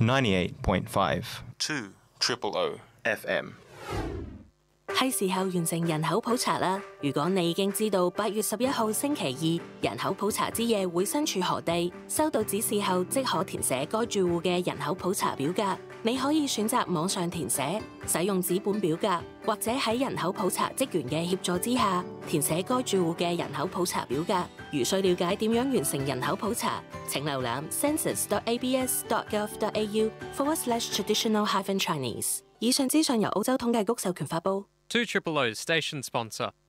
98.5 200 FM。 係時候完成人口普查啦！如果你已經知道8月11號星期二人口普查之夜會身處何地，收到指示後即可填寫該住戶嘅人口普查表格。你可以選擇網上填寫、使用紙本表格，或者喺人口普查職員嘅協助之下填寫該住戶嘅人口普查表格。如需了解點樣完成人口普查，請瀏覽 census.abs.gov.au/traditional-chinese。以上資訊由澳洲統計局授權發布。 200 station sponsor.